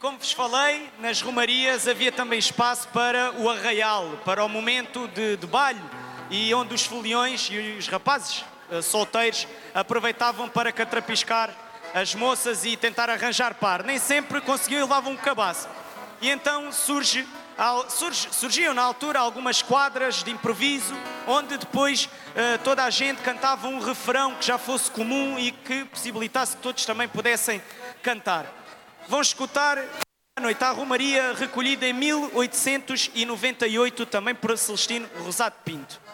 como vos falei, nas romarias havia também espaço para o arraial, para o momento de baile, e onde os foliões e os rapazes solteiros aproveitavam para catrapiscar as moças e tentar arranjar par. Nem sempre conseguiam e levavam um cabaço. E então surgiam na altura algumas quadras de improviso, onde depois toda a gente cantava um refrão que já fosse comum e que possibilitasse que todos também pudessem cantar. Vão escutar a noite à Romaria, recolhida em 1898, também por Celestino Rosado Pinto.